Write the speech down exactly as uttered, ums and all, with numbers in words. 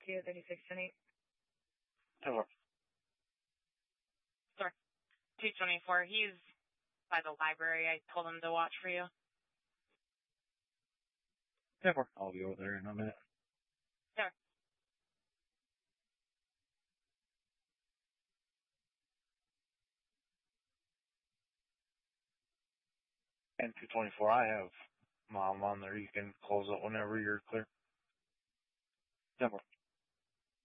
two thirty-six twenty-eight. Hello. Store. two twenty-four. He's by the library. I told him to watch for you. Never. I'll be over there in a minute. Sure. And two twenty-four, I have Mom on there. You can close it whenever you're clear. Never.